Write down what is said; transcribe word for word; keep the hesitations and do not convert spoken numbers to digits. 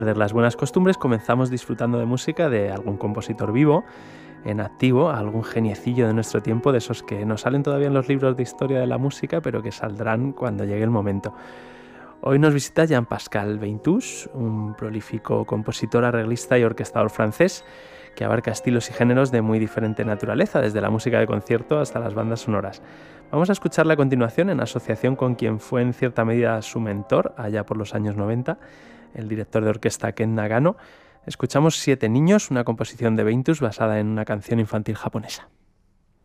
Perder las buenas costumbres, comenzamos disfrutando de música de algún compositor vivo, en activo, algún geniecillo de nuestro tiempo, de esos que no salen todavía en los libros de historia de la música, pero que saldrán cuando llegue el momento. Hoy nos visita Jean-Pascal Ventousse, un prolífico compositor, arreglista y orquestador francés que abarca estilos y géneros de muy diferente naturaleza, desde la música de concierto hasta las bandas sonoras. Vamos a escucharla a continuación en asociación con quien fue en cierta medida su mentor allá por los años noventa, el director de orquesta Ken Nagano. Escuchamos Siete niños, una composición de Ventousse basada en una canción infantil japonesa.